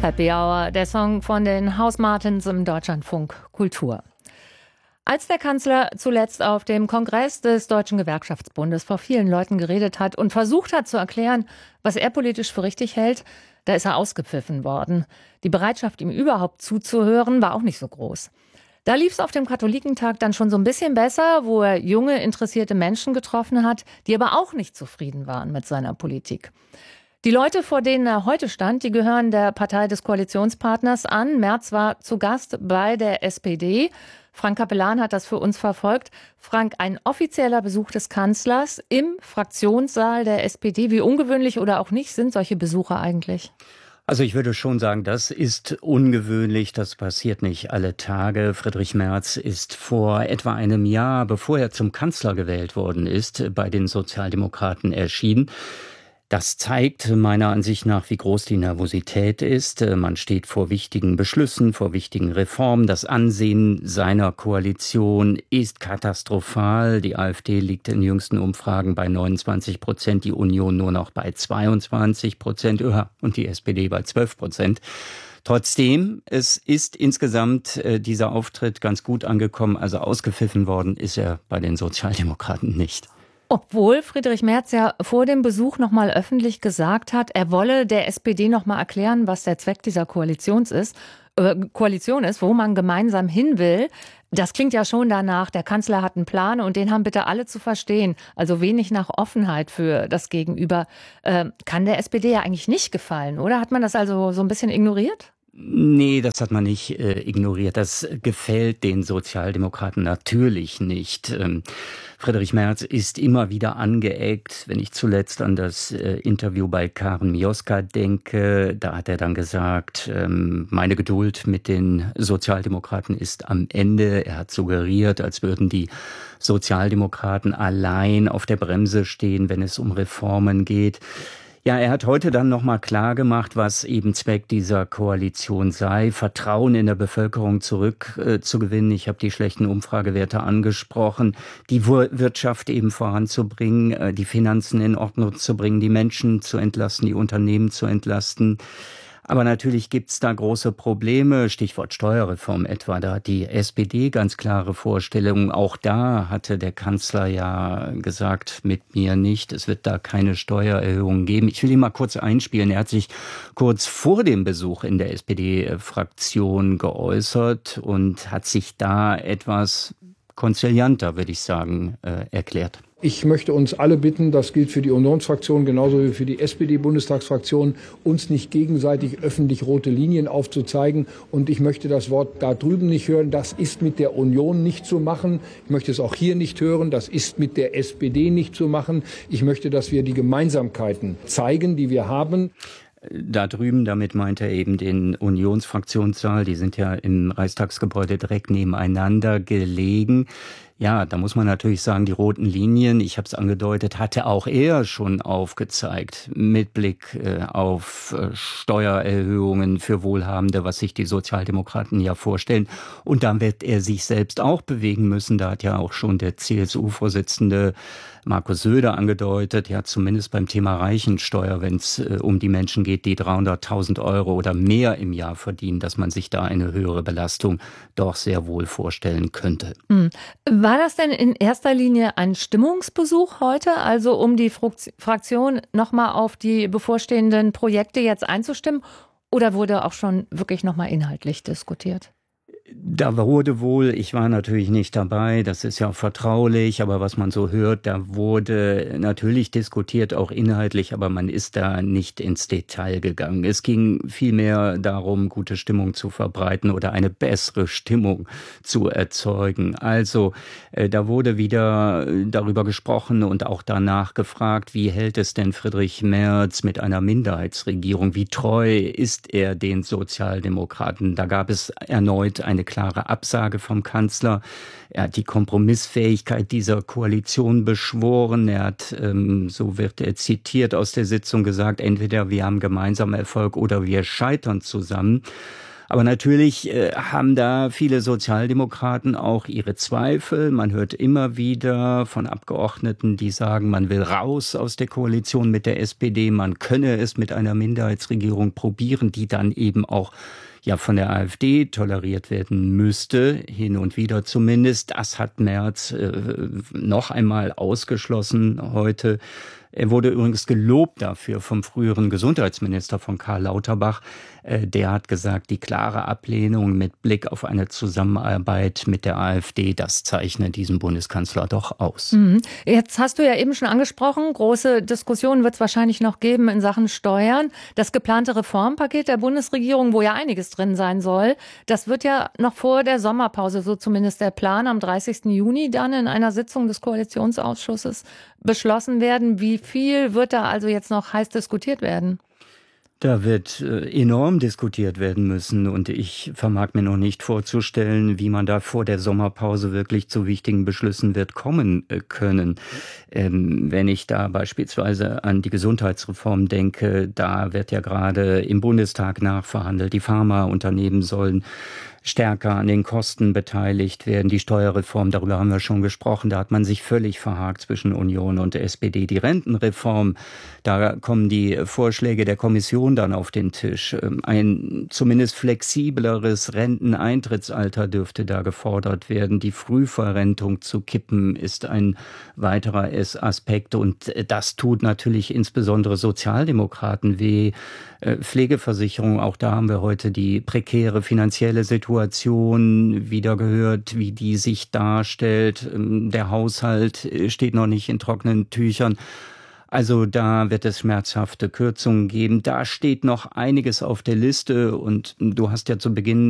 Happy Hour, der Song von den House Martins im Deutschlandfunk Kultur. Als der Kanzler zuletzt auf dem Kongress des Deutschen Gewerkschaftsbundes vor vielen Leuten geredet hat und versucht hat zu erklären, was er politisch für richtig hält, da ist er ausgepfiffen worden. Die Bereitschaft, ihm überhaupt zuzuhören, war auch nicht so groß. Da lief es auf dem Katholikentag dann schon so ein bisschen besser, wo er junge, interessierte Menschen getroffen hat, die aber auch nicht zufrieden waren mit seiner Politik. Die Leute, vor denen er heute stand, die gehören der Partei des Koalitionspartners an. Merz war zu Gast bei der SPD. Frank Capellan hat das für uns verfolgt. Frank, ein offizieller Besuch des Kanzlers im Fraktionssaal der SPD. Wie ungewöhnlich oder auch nicht sind solche Besuche eigentlich? Also ich würde schon sagen, das ist ungewöhnlich, das passiert nicht alle Tage. Friedrich Merz ist vor etwa einem Jahr, bevor er zum Kanzler gewählt worden ist, bei den Sozialdemokraten erschienen. Das zeigt meiner Ansicht nach, wie groß die Nervosität ist. Man steht vor wichtigen Beschlüssen, vor wichtigen Reformen. Das Ansehen seiner Koalition ist katastrophal. Die AfD liegt in jüngsten Umfragen bei 29%, die Union nur noch bei 22% und die SPD bei 12%. Trotzdem, es ist insgesamt dieser Auftritt ganz gut angekommen. Also ausgepfiffen worden ist er bei den Sozialdemokraten nicht. Obwohl Friedrich Merz ja vor dem Besuch noch mal öffentlich gesagt hat, er wolle der SPD noch mal erklären, was der Zweck dieser Koalition ist, wo man gemeinsam hin will. Das klingt ja schon danach, der Kanzler hat einen Plan und den haben bitte alle zu verstehen. Also wenig nach Offenheit für das Gegenüber. Kann der SPD ja eigentlich nicht gefallen, oder? Hat man das also so ein bisschen ignoriert? Nee, das hat man nicht ignoriert. Das gefällt den Sozialdemokraten natürlich nicht. Friedrich Merz ist immer wieder angeeckt. Wenn ich zuletzt an das Interview bei Karen Mioska denke, da hat er dann gesagt, meine Geduld mit den Sozialdemokraten ist am Ende. Er hat suggeriert, als würden die Sozialdemokraten allein auf der Bremse stehen, wenn es um Reformen geht. Ja, er hat heute dann nochmal klar gemacht, was eben Zweck dieser Koalition sei, Vertrauen in der Bevölkerung zurückzugewinnen. Ich habe die schlechten Umfragewerte angesprochen, die Wirtschaft eben voranzubringen, die Finanzen in Ordnung zu bringen, die Menschen zu entlasten, die Unternehmen zu entlasten. Aber natürlich gibt's da große Probleme, Stichwort Steuerreform etwa. Da hat die SPD ganz klare Vorstellungen. Auch da hatte der Kanzler ja gesagt, mit mir nicht, es wird da keine Steuererhöhungen geben. Ich will ihn mal kurz einspielen. Er hat sich kurz vor dem Besuch in der SPD-Fraktion geäußert und hat sich da etwas konzilianter, würde ich sagen, erklärt. Ich möchte uns alle bitten, das gilt für die Unionsfraktion genauso wie für die SPD-Bundestagsfraktion, uns nicht gegenseitig öffentlich rote Linien aufzuzeigen. Und ich möchte das Wort da drüben nicht hören. Das ist mit der Union nicht zu machen. Ich möchte es auch hier nicht hören. Das ist mit der SPD nicht zu machen. Ich möchte, dass wir die Gemeinsamkeiten zeigen, die wir haben. Da drüben, damit meint er eben den Unionsfraktionssaal, die sind ja im Reichstagsgebäude direkt nebeneinander gelegen. Ja, da muss man natürlich sagen, die roten Linien, ich habe es angedeutet, hatte auch er schon aufgezeigt mit Blick auf Steuererhöhungen für Wohlhabende, was sich die Sozialdemokraten ja vorstellen. Und dann wird er sich selbst auch bewegen müssen. Da hat ja auch schon der CSU-Vorsitzende Markus Söder angedeutet, ja zumindest beim Thema Reichensteuer, wenn es um die Menschen geht, die 300.000 € oder mehr im Jahr verdienen, dass man sich da eine höhere Belastung doch sehr wohl vorstellen könnte. War das denn in erster Linie ein Stimmungsbesuch heute, also um die Fraktion nochmal auf die bevorstehenden Projekte jetzt einzustimmen, oder wurde auch schon wirklich nochmal inhaltlich diskutiert? Da wurde wohl, ich war natürlich nicht dabei, das ist ja auch vertraulich, aber was man so hört, da wurde natürlich diskutiert, auch inhaltlich, aber man ist da nicht ins Detail gegangen. Es ging vielmehr darum, gute Stimmung zu verbreiten oder eine bessere Stimmung zu erzeugen. Also da wurde wieder darüber gesprochen und auch danach gefragt, wie hält es denn Friedrich Merz mit einer Minderheitsregierung? Wie treu ist er den Sozialdemokraten? Da gab es erneut eine klare Absage vom Kanzler. Er hat die Kompromissfähigkeit dieser Koalition beschworen. Er hat, so wird er zitiert aus der Sitzung, gesagt, entweder wir haben gemeinsam Erfolg oder wir scheitern zusammen. Aber natürlich haben da viele Sozialdemokraten auch ihre Zweifel. Man hört immer wieder von Abgeordneten, die sagen, man will raus aus der Koalition mit der SPD, man könne es mit einer Minderheitsregierung probieren, die dann eben auch von der AfD toleriert werden müsste, hin und wieder zumindest. Das hat Merz noch einmal ausgeschlossen heute. Er wurde übrigens gelobt dafür vom früheren Gesundheitsminister von Karl Lauterbach. Der hat gesagt, die klare Ablehnung mit Blick auf eine Zusammenarbeit mit der AfD, das zeichne diesen Bundeskanzler doch aus. Jetzt hast du ja eben schon angesprochen, große Diskussionen wird es wahrscheinlich noch geben in Sachen Steuern. Das geplante Reformpaket der Bundesregierung, wo ja einiges drin sein soll, das wird ja noch vor der Sommerpause, so zumindest der Plan, am 30. Juni dann in einer Sitzung des Koalitionsausschusses beschlossen werden. Wie viel wird da also jetzt noch heiß diskutiert werden? Da wird enorm diskutiert werden müssen und ich vermag mir noch nicht vorzustellen, wie man da vor der Sommerpause wirklich zu wichtigen Beschlüssen wird kommen können. Wenn ich da beispielsweise an die Gesundheitsreform denke, da wird ja gerade im Bundestag nachverhandelt. Die Pharmaunternehmen sollen stärker an den Kosten beteiligt werden. Die Steuerreform, darüber haben wir schon gesprochen, da hat man sich völlig verhakt zwischen Union und der SPD. Die Rentenreform, da kommen die Vorschläge der Kommission dann auf den Tisch. Ein zumindest flexibleres Renteneintrittsalter dürfte da gefordert werden. Die Frühverrentung zu kippen ist ein weiterer Aspekt und das tut natürlich insbesondere Sozialdemokraten weh. Pflegeversicherung, auch da haben wir heute die prekäre finanzielle Situation wieder gehört, wie die sich darstellt. Der Haushalt steht noch nicht in trockenen Tüchern. Also da wird es schmerzhafte Kürzungen geben. Da steht noch einiges auf der Liste und du hast ja zu Beginn